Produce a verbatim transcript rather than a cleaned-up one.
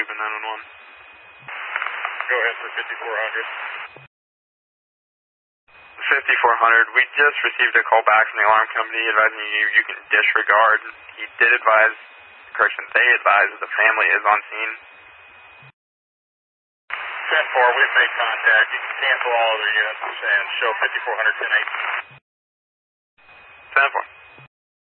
Cuban nine one one. Go ahead for fifty-four hundred. fifty-four hundred, we just received a call back from the alarm company advising you you can disregard. He did advise, correction, they advise that the family is on scene. ten four, we've made contact. You can cancel all other units and show fifty-four hundred ten eight. ten four.